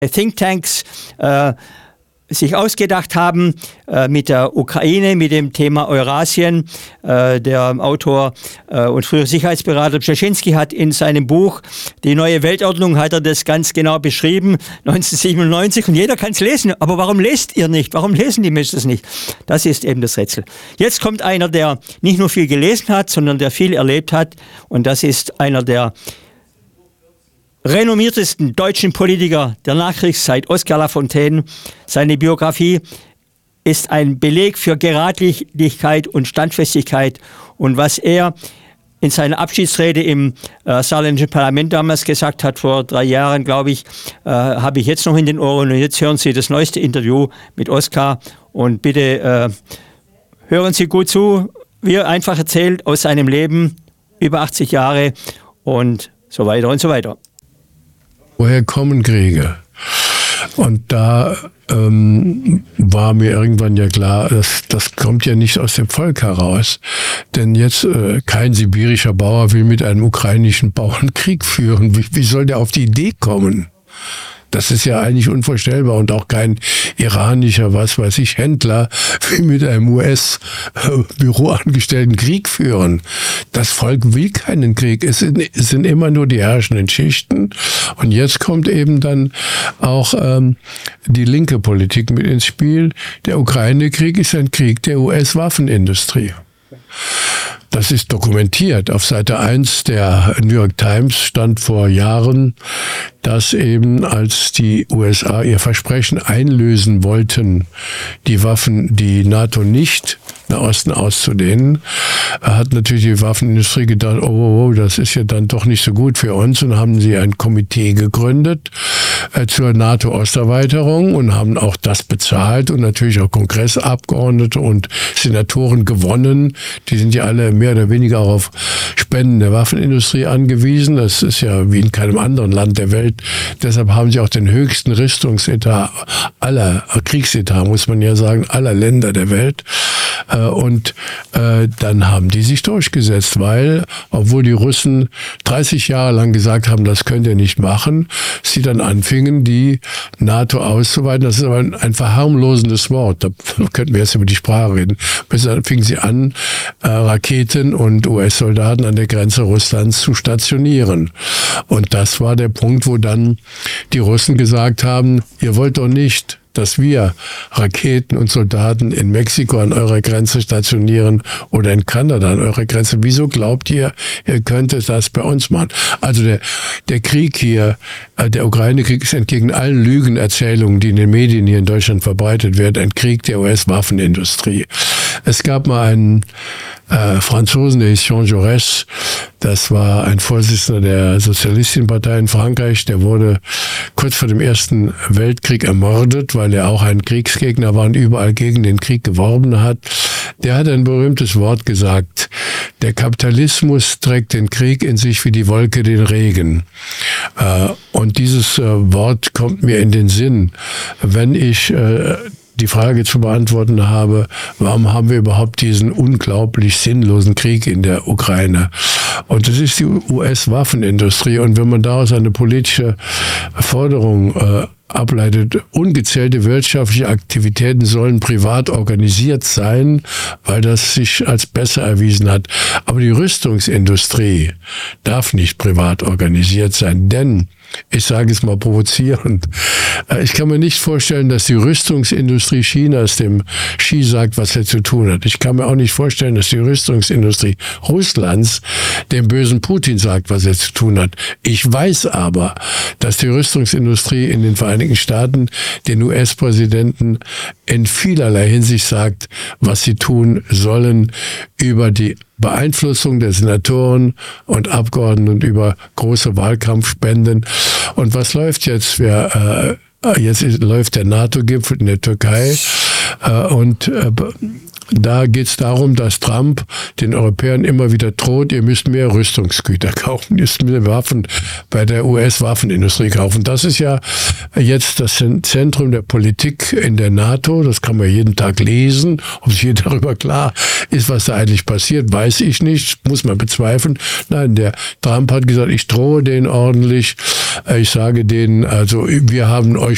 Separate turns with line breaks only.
Thinktanks sich ausgedacht haben mit der Ukraine, mit dem Thema Eurasien. Der Autor und frühere Sicherheitsberater Brzezinski hat in seinem Buch Die neue Weltordnung hat er das ganz genau beschrieben, 1997, und jeder kann es lesen. Aber warum lest ihr nicht? Warum lesen die Menschen es nicht? Das ist eben das Rätsel. Jetzt kommt einer, der nicht nur viel gelesen hat, sondern der viel erlebt hat, und das ist einer der renommiertesten deutschen Politiker der Nachkriegszeit, Oskar Lafontaine. Seine Biografie ist ein Beleg für Geradlinigkeit und Standfestigkeit. Und was er in seiner Abschiedsrede im saarländischen Parlament damals gesagt hat, vor 3 Jahren, glaube ich, habe ich jetzt noch in den Ohren. Und jetzt hören Sie das neueste Interview mit Oskar. Und bitte hören Sie gut zu, wie er einfach erzählt aus seinem Leben, über 80 Jahre und so weiter und so weiter.
Woher kommen Kriege? Und da war mir irgendwann ja klar, das kommt ja nicht aus dem Volk heraus. Denn jetzt kein sibirischer Bauer will mit einem ukrainischen Bauern Krieg führen. Wie soll der auf die Idee kommen? Das ist ja eigentlich unvorstellbar, und auch kein iranischer, Händler will mit einem US-Büroangestellten Krieg führen. Das Volk will keinen Krieg. Es sind immer nur die herrschenden Schichten. Und jetzt kommt eben dann auch die linke Politik mit ins Spiel. Der Ukraine-Krieg ist ein Krieg der US-Waffenindustrie. Das ist dokumentiert. Auf Seite 1 der New York Times stand vor Jahren, dass eben, als die USA ihr Versprechen einlösen wollten, die Waffen, die NATO nicht nach Osten auszudehnen, hat natürlich die Waffenindustrie gedacht, oh, das ist ja dann doch nicht so gut für uns, und haben sie ein Komitee gegründet zur NATO-Osterweiterung und haben auch das bezahlt und natürlich auch Kongressabgeordnete und Senatoren gewonnen. Die sind ja alle mehr oder weniger auch auf Spenden der Waffenindustrie angewiesen. Das ist ja wie in keinem anderen Land der Welt. Deshalb haben sie auch den höchsten Rüstungsetat aller, Kriegsetat muss man ja sagen, aller Länder der Welt. Und dann haben die sich durchgesetzt, weil, obwohl die Russen 30 Jahre lang gesagt haben, das könnt ihr nicht machen, sie dann anfingen, die NATO auszuweiten. Das ist aber ein verharmlosendes Wort. Da könnten wir jetzt über die Sprache reden. Dann fingen sie an, Raketen und US-Soldaten an der Grenze Russlands zu stationieren. Und das war der Punkt, wo dann die Russen gesagt haben, ihr wollt doch nicht, dass wir Raketen und Soldaten in Mexiko an eurer Grenze stationieren oder in Kanada an eurer Grenze. Wieso glaubt ihr, ihr könntet das bei uns machen? Also der Krieg hier, der Ukraine-Krieg, ist entgegen allen Lügenerzählungen, die in den Medien hier in Deutschland verbreitet werden, ein Krieg der US-Waffenindustrie. Es gab mal einen Franzosen, der hieß Jean Jaurès, das war ein Vorsitzender der Sozialistenpartei in Frankreich, der wurde kurz vor dem Ersten Weltkrieg ermordet, weil er auch ein Kriegsgegner war und überall gegen den Krieg geworben hat. Der hat ein berühmtes Wort gesagt: Der Kapitalismus trägt den Krieg in sich wie die Wolke den Regen. Und dieses Wort kommt mir in den Sinn, wenn ich die Frage zu beantworten habe, warum haben wir überhaupt diesen unglaublich sinnlosen Krieg in der Ukraine? Und das ist die US-Waffenindustrie. Und wenn man daraus eine politische Forderung ableitet, ungezählte wirtschaftliche Aktivitäten sollen privat organisiert sein, weil das sich als besser erwiesen hat. Aber die Rüstungsindustrie darf nicht privat organisiert sein, denn, ich sage es mal provozierend, ich kann mir nicht vorstellen, dass die Rüstungsindustrie Chinas dem Xi sagt, was er zu tun hat. Ich kann mir auch nicht vorstellen, dass die Rüstungsindustrie Russlands dem bösen Putin sagt, was er zu tun hat. Ich weiß aber, dass die Rüstungsindustrie in den Vereinigten Staaten den US-Präsidenten in vielerlei Hinsicht sagt, was sie tun sollen, über die Beeinflussung der Senatoren und Abgeordneten und über große Wahlkampfspenden. Und was läuft jetzt? Jetzt läuft der NATO-Gipfel in der Türkei und da geht es darum, dass Trump den Europäern immer wieder droht, ihr müsst mehr Rüstungsgüter kaufen, ihr müsst mehr Waffen bei der US-Waffenindustrie kaufen. Das ist ja jetzt das Zentrum der Politik in der NATO, das kann man jeden Tag lesen. Ob sich jeder darüber klar ist, was da eigentlich passiert, weiß ich nicht, muss man bezweifeln. Nein, der Trump hat gesagt, ich drohe denen ordentlich, ich sage denen, also wir haben euch